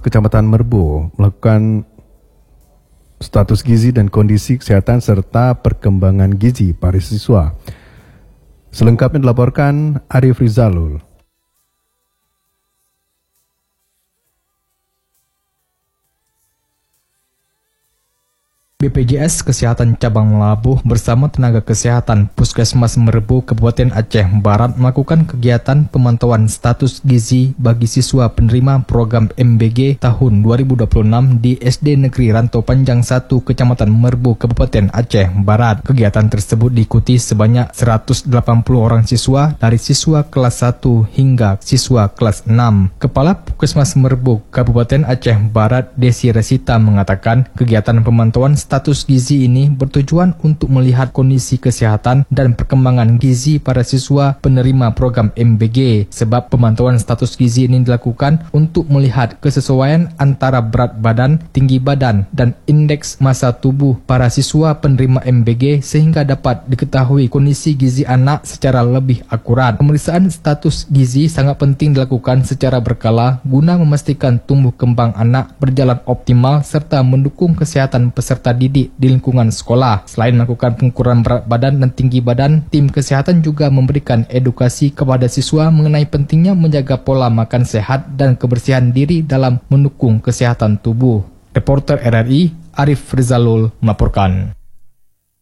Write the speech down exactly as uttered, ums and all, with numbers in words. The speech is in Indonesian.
Kecamatan Merbu melakukan status gizi dan kondisi kesehatan serta perkembangan gizi para siswa. Selengkapnya dilaporkan Arif Rizalul. B P J S Kesehatan Cabang Labuh bersama tenaga kesehatan Puskesmas Merbu Kabupaten Aceh Barat melakukan kegiatan pemantauan status gizi bagi siswa penerima program M B G tahun dua ribu dua puluh enam di S D Negeri Rantau Panjang satu Kecamatan Merbu Kabupaten Aceh Barat. Kegiatan tersebut diikuti sebanyak seratus delapan puluh orang siswa dari siswa kelas satu hingga siswa kelas enam. Kepala Puskesmas Merbu Kabupaten Aceh Barat Desi Resita mengatakan kegiatan pemantauan status gizi ini bertujuan untuk melihat kondisi kesehatan dan perkembangan gizi para siswa penerima program M B G. Sebab pemantauan status gizi ini dilakukan untuk melihat kesesuaian antara berat badan, tinggi badan, dan indeks massa tubuh para siswa penerima M B G sehingga dapat diketahui kondisi gizi anak secara lebih akurat. Pemeriksaan status gizi sangat penting dilakukan secara berkala guna memastikan tumbuh kembang anak berjalan optimal serta mendukung kesehatan peserta didik di lingkungan sekolah. Selain melakukan pengukuran berat badan dan tinggi badan, tim kesehatan juga memberikan edukasi kepada siswa mengenai pentingnya menjaga pola makan sehat dan kebersihan diri dalam mendukung kesehatan tubuh. Reporter R R I Arif Rizalul melaporkan.